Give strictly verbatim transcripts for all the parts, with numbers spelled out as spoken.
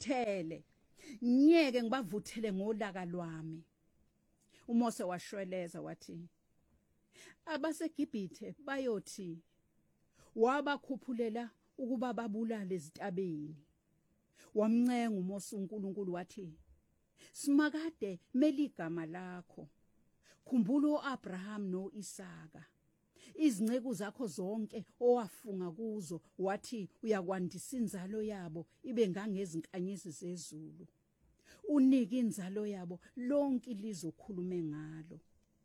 ngibavuthele ngiyeke ngibavuthele ngolaka lwami. uMose washweleza wathi abaseGibhithe bayothi wabakhuphulela ukuba babulale ezitabeni. Wamncenga uMose uNkulunkulu wathi simakade meligama lakho. Khumbula uAbraham noIsaka izinceku zakho zonke owafunga kuzo wathi uyakwandisa inzalo yabo ibe ngangezinkanyezi zezulu. Unike inzalo yabo lonke ilizwe okhulume ngalo.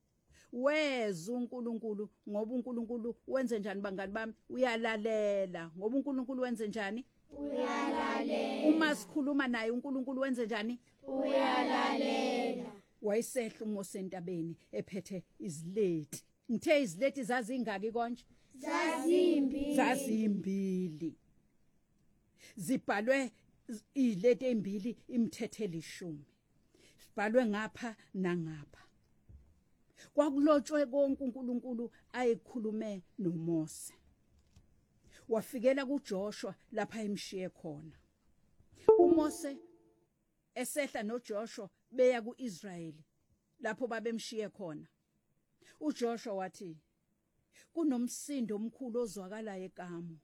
Weza uNkulunkulu ngoba uNkulunkulu wenze njani bangani bami? Uyalalela. Ngoba uNkulunkulu wenze njani? Uyalalela. Uma sikhuluma naye uNkulunkulu wenze njani? Uyalalela. Wayesehla uMose entabeni ephethe izileti. Ngithe izileti zazingaki konje? Zazimbili. Zazimbili. Zibhalwe izileti ezimbili imithetho elishumi. Sibhalwe ngapha nangapha. Kwakulotshwe konke uNkulunkulu ayekhulume noMose. Wafikela kuJoshua lapha emshiye khona. uMose esehla noJoshua beya kuIsrayeli lapho babemshiye khona. uJoshua wathi kunomsindo omkhulu ozwakala eKamu.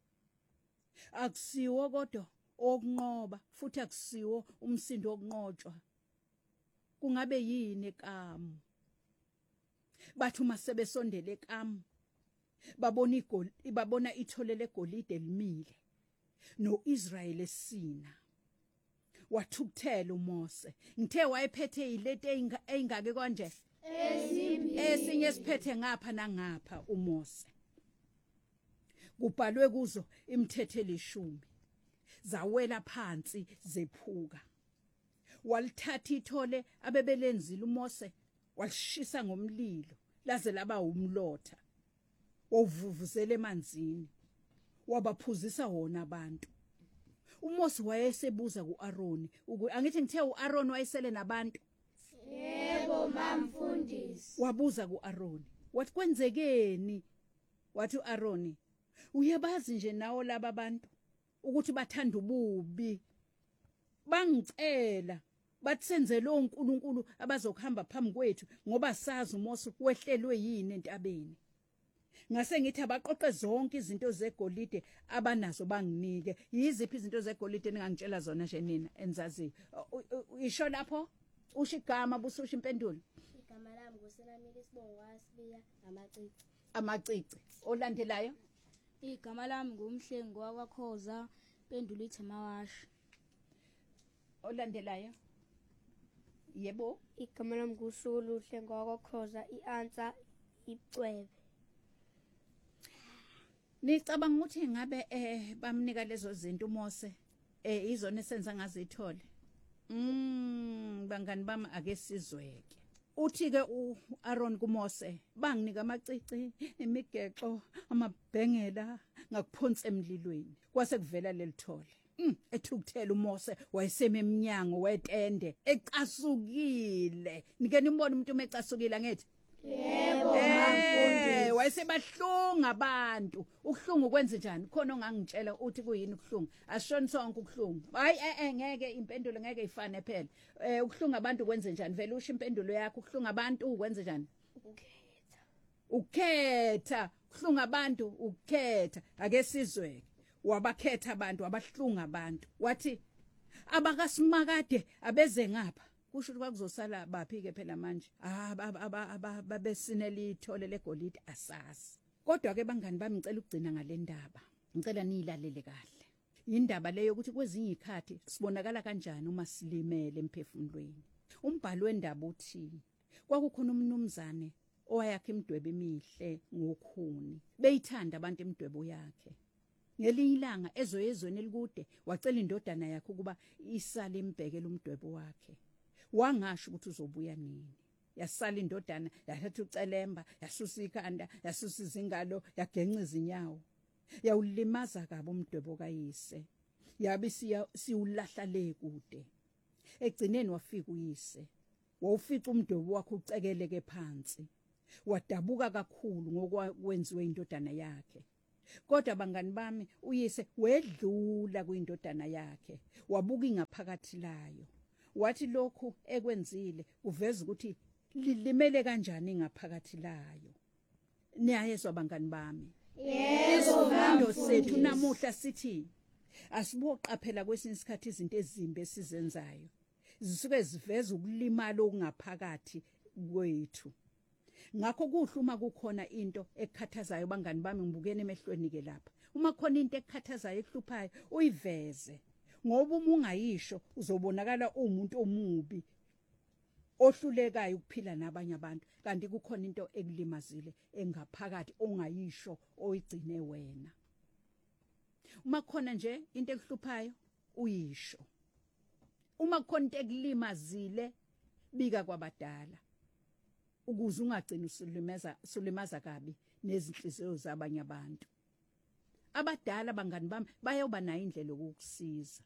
Akusiwo kodwa okunqoba futhi akusiwo umsindo okunqotshwa. Kungabe yini eKamu? Bathi uma sebesondele eKamu babona igoli babona ithole legolide elimile noIsrayeli esina. Wathukuthela uMose. Ngithe wayephethe izileti ezingake konje? Ezimbili. Esinye siphethe ngapha nangapha uMose. Kubhalwe kuzo imithetho elishumi. Zawela phansi zephuka. Walithatha ithole abebelenzile uMose walishisa ngomlilo laze laba umlotha. Wovuvuzela emanzini. Wabaphuzisa wona abantu. uMose wayesebuza kuAaroni ukuthi angithi ngithe uAaroni wayesele nabantu. Yebo mamfundisi. Wabuza kuAaroni wathi kwenzekeni? Wathi uAaroni uyabazi nje nawo laba bantu ukuthi bathanda ububi. Bangicela bathi senze lo uNkulunkulu abazokuhamba phambi kwethu ngoba sazi uMose wehlelwe yini entabeni. Ngase ngithi abaqoqe zonke izinto zegolide abanazo banginike. Yiziphi izinto zegolide ningangitshela zona nje nina enzaziyo? Isho lapho usho igama bususho impendulo. Igama lami nguSenamile Sibongo waSibiya amacici. Amacici. Olandelayo? Igama lami ngumhlengi wakwaKhoza impendulo ithi Mawashi. Olandelayo? Yebo. Igama lami nguSulu uhlengi wakwaKhoza iAnsa icwebe. Nicabanga ukuthi ngabe eh bamnika lezo zinto uMose eh izona esenza ngazithole. Mm bangani bami ake sizweke. Uthi ke uAaron kuMose banginika amacici imigexo amabhengela ngakuphonsa emlilweni. Kwase kuvela lelithole. Mm ethukuthela uMose wayeseme eminyango wetende ecasukile. Nike nimbone umuntu umecasukile ngithi Yebo mamfundisi. Wayesebahlunga abantu. Ukuhlungu kwenze njani? Khona ongangitshela uthi kuyini ukuhlunga? Asishoni sonke ukuhlunga. Hayi eh eh ngeke impendulo ngeke ifane phela. Eh ukuhlunga abantu kwenze njani? Vele usho impendulo yakho ukuhlunga abantu ukwenze njani? Ukhetha. Ukhetha. Ukuhlunga abantu ukhetha. Ake sizweke. Wabakhetha abantu abahlunga abantu. Wathi abakasimakade abeze ngapha. Kusho ukuthi kwakuzosala baphi ke phela manje? Ah babesinela ithole legolide asasi. Kodwa ke bangani bami ngicela ukugcina ngale ndaba. Ngicela niyilalele kahle. Indaba leyo ukuthi kwezinye ikhathi sibonakala kanjani uma silimele emphefumulweni. Umbhalo wendaba uthi kwakukhona umnumzane owayakhe imidwebo emihle ngokhuni. Beyithanda abantu imidwebo yakhe. Ngelinye ilanga ezoyezweni elikude wacela indodana yakhe ukuba isale imbhekele umdwebo wakhe. Wangasho ukuthi uzobuya nini. Yasala indodana yathatha ucelemba yasusa ikhanda yasusa izingalo yagenca izinyawo. Yawulimaza kabi umdwebo kayise. Yabe siwulahla le kude. Egcineni wafika uyise. Wawufica umdwebo wakhe ucekeleke phansi. Wadabuka kakhulu ngokwenziwe indodana yakhe. Kodwa bangani bami uyise wedlula kuindodana yakhe wabuka ingaphakathi layo wathi lokhu ekwenzile uveza ukuthi lilimele kanjani ingaphakathi layo. Niyayezwa bangani bami? Yebo Isifundo sethu namuhla sithi asiboqaphela kwesinye isikhathi izinto ezimbi esizenzayo zisuke ziveza ukulimala okungaphakathi kwethu. Ngakho kuhle uma kukhona into ekhathazayo bangani bami ngibukene emehlweni ke lapha. Uma khona into ekhathazayo ehluphayo uyiveze. Ngoba uma ungayisho uzobonakala umuntu omubi ohlulekayo ukuphila nabanye abantu kanti kukhona into ekulimazile engaphakathi ongayisho oyigcine wena. Uma khona nje into ekuhluphayo uyisho. Uma khona into ekulimazile bika kwabadala ukuze ungagcina usulimaza sulimaza kabi nezinhliziyo zabanye abantu. Abadala bangani bami bayoba nayo indlela yokukusiza.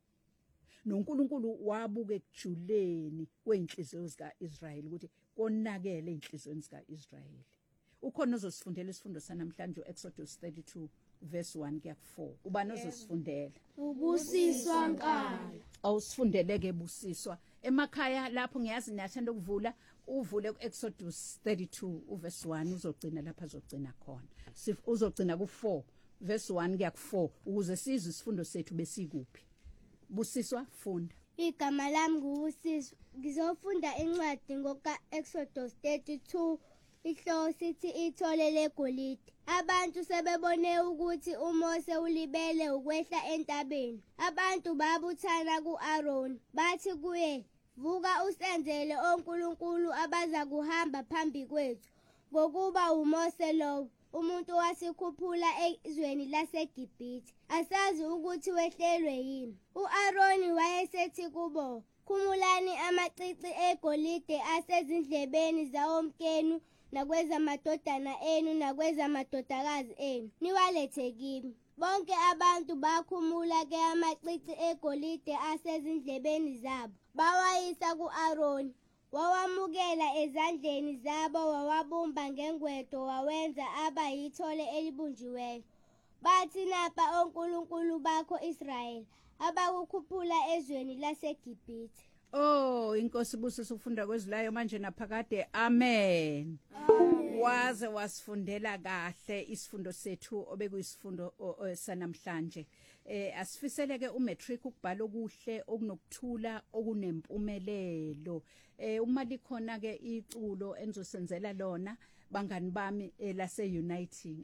noNkulunkulu wabuka ekujuleni kweinhliziyo zikaIsrayeli ukuthi konakele einhliziyweni zikaIsrayeli. Ukhona ozosifundela isifundo sanamhlanje uExodus thirty-two verse one kuya four. Ubani ozosifundela? ubusiswa nkala. Awusifundele ke busiswa. Emakhaya lapho ngiyazi niyathanda ukuvula uvule kuExodus thirty-two uverse one uzogcina lapha azogcina khona. Uzogcina ku four verse one kuya ku four ukuze sizwe isifundo sethu besikuphi. Busiswa funda. Igama lami ngubusiswa. Ngizofunda incwadi ngoka Exodus thirty-two. Ihloko sithi ithole legolide. Abantu sebebone ukuthi uMose ulibele ukwehla entabeni. Abantu babuthana kuAaron. Bathi kuye, "Vuka usenzele onkulunkulu abaza kuhamba phambi kwethu, ngokuba uMose lo umuntu wasikhuphula ezweni laseGibhithe. Asazi ukuthi wehlelwe yini." uAaron wayesethi kubo, "Khumulani amacici egolide asezindlebeni zawomkenu nakwezamadodana enu nakwezamadodakazi enu, niwalethe kimi." Bonke abantu bakhumula ke amacici egolide asezindlebeni zabo, bawayisa kuAaron. Wawamukela ezandleni zabo, wawabumba ngengwedo, wawenza aba yithole elibunjiweyo. Bathi, "Napa onkulunkulu bakho Israyeli abakukhuphula ezweni laseGibhithe." Oh, inkosi busisa ukufunda kwezilayo manje naphakade. Amen. Waze wasifundela kahle isifundo sethu obekuyisifundo sanamhlanje. Eh asifiseleke umatric ukubhala okuhle okunokuthula okunempumelelo. Eh uma likhona ke iculo enizosenzela lona bangani bami lase uniting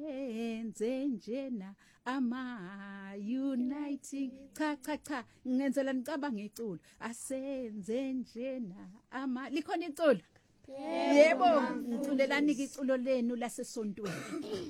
asenze njena ama uniting cha cha cha ngenzela nicabanga iculo asenze njena ama likhona iculo yebo ngiculelani iculo lenu lasesontweni